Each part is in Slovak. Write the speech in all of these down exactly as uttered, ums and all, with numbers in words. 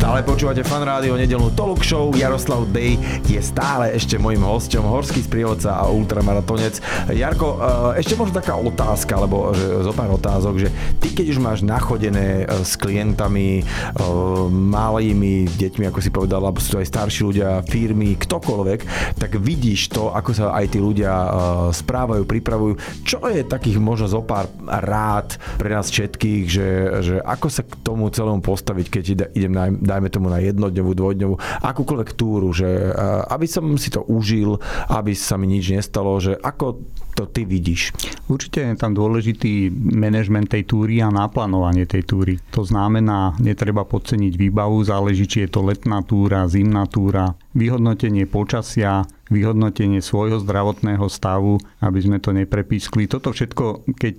Stále počúvate Fan Rádio, nedeľnú talk show. Jaroslav Dej je stále ešte mojím hosťom, horský sprievodca a ultramaratonec. Jarko, ešte možno taká otázka, alebo že, zo pár otázok, že ty keď už máš nachodené s klientami, malými deťmi, ako si povedal, alebo sú to aj starší ľudia, firmy, ktokoľvek, tak vidíš to, ako sa aj tí ľudia správajú, pripravujú. Čo je takých možno zo pár rád pre nás všetkých, že, že ako sa k tomu celému postaviť, keď idem na, dajme tomu na jednodňovú, dvojdňovú, akúkoľvek túru, že aby som si to užil, aby sa mi nič nestalo, že ako to ty vidíš? Určite je tam dôležitý manažment tej túry a naplánovanie tej túry. To znamená, netreba podceniť výbavu, záleží, či je to letná túra, zimná túra, vyhodnotenie počasia, vyhodnotenie svojho zdravotného stavu, aby sme to neprepískli. Toto všetko, keď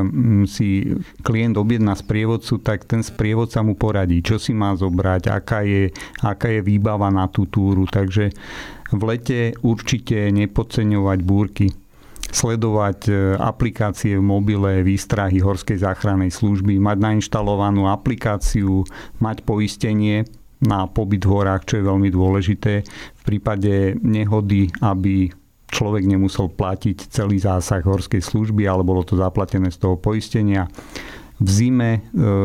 si klient objedná sprievodcu, tak ten sprievodca mu poradí, čo si má zobrať, aká je, aká je výbava na tú túru. Takže v lete určite nepodceňovať búrky. Sledovať aplikácie v mobile, výstrahy Horskej záchrannej služby, mať nainštalovanú aplikáciu, mať poistenie na pobyt v horách, čo je veľmi dôležité. V prípade nehody, aby človek nemusel platiť celý zásah horskej služby, ale bolo to zaplatené z toho poistenia. V zime e,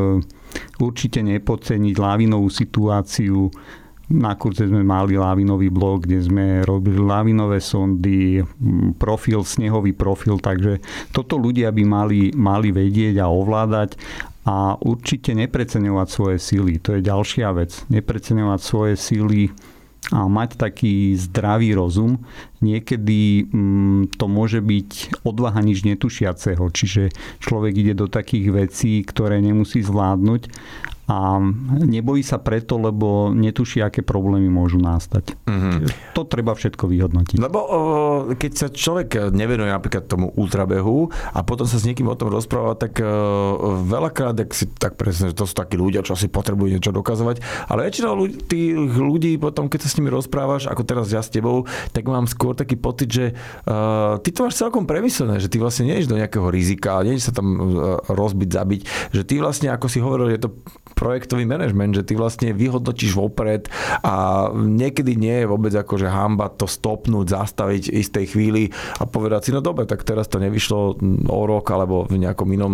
určite nepodceniť lávinovú situáciu. Na kurze sme mali lávinový blok, kde sme robili lávinové sondy, profil, snehový profil, takže toto ľudia by mali, mali vedieť a ovládať. A určite nepreceňovať svoje sily. To je ďalšia vec. Nepreceňovať svoje sily a mať taký zdravý rozum. Niekedy mm, to môže byť odvaha nič netušiaceho. Čiže človek ide do takých vecí, ktoré nemusí zvládnuť a nebojí sa preto, lebo netuší, aké problémy môžu nastať. Mm-hmm. To treba všetko vyhodnotiť. Lebo o, keď sa človek nevenuje napríklad tomu ultrabehu a potom sa s niekým o tom rozpráva, tak o, veľakrát tak si tak presne, že to sú takí ľudia, čo si potrebujú niečo dokazovať, ale väčšinou ľudí, tých ľudí potom, keď sa s nimi rozprávaš, ako teraz ja s tebou, tak mám skôr taký pocit, že uh, ty to máš celkom premyslené, že ty vlastne nejdeš do nejakého rizika, nejdeš sa tam uh, rozbiť, zabiť, že ty vlastne, ako si hovoril, je to projektový manažment, že ty vlastne vyhodnotíš vopred a niekedy nie je vôbec akože hanba to stopnúť, zastaviť istej chvíli a povedať si, no dobre, tak teraz to nevyšlo o rok alebo v nejakom inom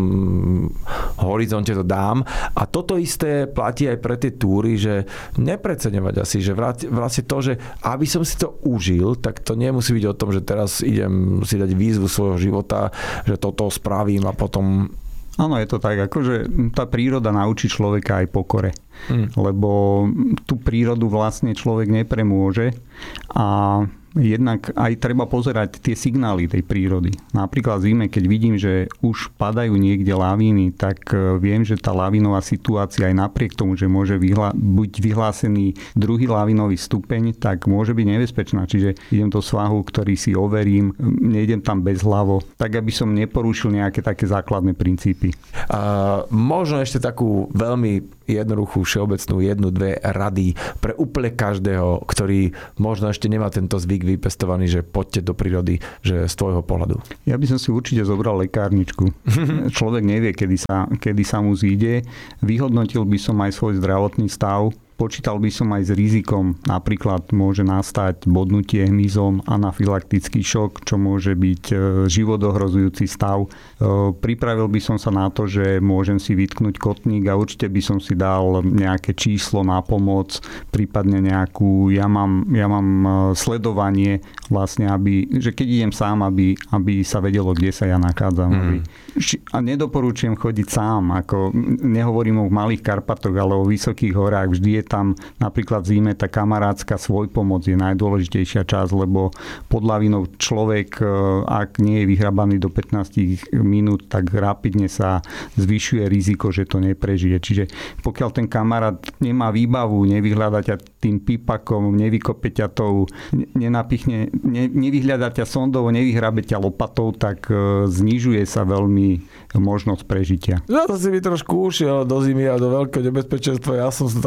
horizonte to dám. A toto isté platí aj pre tie túry, že nepreceňovať asi, že vlastne to, že aby som si to užil, tak to nemusí byť o tom, že teraz idem si dať výzvu svojho života, že toto spravím a potom... Áno, je to tak, akože tá príroda naučí človeka aj pokore. Mm. Lebo tú prírodu vlastne človek nepremôže a jednak aj treba pozerať tie signály tej prírody. Napríklad v zime, keď vidím, že už padajú niekde lavíny, tak viem, že tá lavínová situácia aj napriek tomu, že môže vyhlá- buď vyhlásený druhý lavínový stupeň, tak môže byť nebezpečná. Čiže idem do svahu, ktorý si overím, nejdem tam bezhlavo, tak aby som neporušil nejaké také základné princípy. A možno ešte takú veľmi jednoduchú, všeobecnú jednu, dve rady pre úplne každého, ktorý možno ešte nemá tento zvyk vypestovaný, že poďte do prírody, že z tvojho pohľadu. Ja by som si určite zobral lekárničku. Človek nevie, kedy sa, kedy sa mu zíde. Vyhodnotil by som aj svoj zdravotný stav. Počítal by som aj s rizikom. Napríklad môže nastať bodnutie hmyzom, anafylaktický šok, čo môže byť životohrozujúci stav. Pripravil by som sa na to, že môžem si vytknúť kotník a určite by som si dal nejaké číslo na pomoc, prípadne nejakú, ja mám, ja mám sledovanie vlastne, aby, že keď idem sám, aby, aby sa vedelo, kde sa ja nachádzam. Mm. Aby, a nedoporučujem chodiť sám, ako nehovorím o malých Karpatoch, ale o vysokých horách. Vždy je tam napríklad v zime tá kamarátska svojpomoc je najdôležitejšia časť, lebo pod lavinou človek, ak nie je vyhrabaný do pätnásť minút, tak rapidne sa zvyšuje riziko, že to neprežije. Čiže pokiaľ ten kamarát nemá výbavu, nevyhľada ťa tým pipakom, nevykope ťa tou, nenapichne, ne, nevyhľada ťa sondou, nevyhrabe ťa lopatou, tak znižuje sa veľmi možnosť prežitia. No to si mi trošku ušiel do zimy a do veľkého nebezpečenstva. Ja som sa tak akože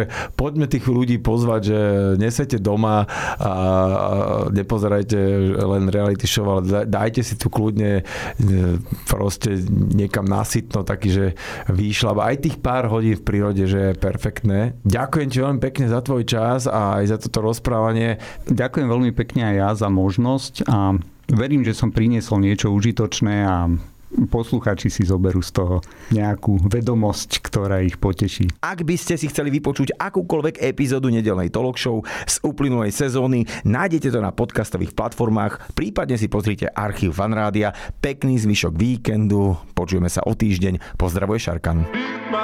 Takže poďme tých ľudí pozvať, že nesete doma a nepozerajte len reality show, ale dajte si tu kľudne proste niekam nasytno, taký, že výšľab. Aj tých pár hodín v prírode, že je perfektné. Ďakujem ti veľmi pekne za tvoj čas a aj za toto rozprávanie. Ďakujem veľmi pekne aj ja za možnosť a verím, že som priniesol niečo užitočné a poslucháči si zoberú z toho nejakú vedomosť, ktorá ich poteší. Ak by ste si chceli vypočuť akúkoľvek epizódu nedeľnej talk show z uplynulej sezóny, nájdete to na podcastových platformách, prípadne si pozrite archív Fanrádia. Pekný zvyšok víkendu, počujeme sa o týždeň. Pozdravuje Šarkan.